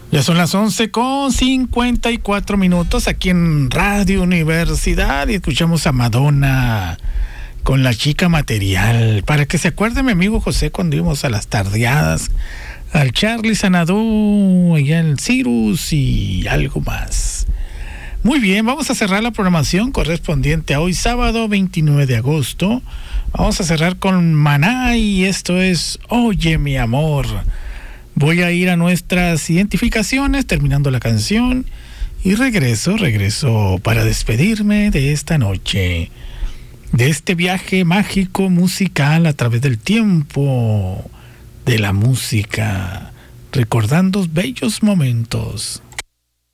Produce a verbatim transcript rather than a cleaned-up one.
Ya son las once con cincuenta y cuatro minutos aquí en Radio Universidad y escuchamos a Madonna con La Chica Material. Para que se acuerde mi amigo José cuando íbamos a las tardeadas, al Charlie Sanadú, allá en el Cirus y algo más. Muy bien, vamos a cerrar la programación correspondiente a hoy, sábado veintinueve de agosto. Vamos a cerrar con Maná y esto es Oye mi amor. Voy a ir a nuestras identificaciones terminando la canción y regreso, regreso para despedirme de esta noche, de este viaje mágico musical a través del tiempo, de la música, recordando bellos momentos.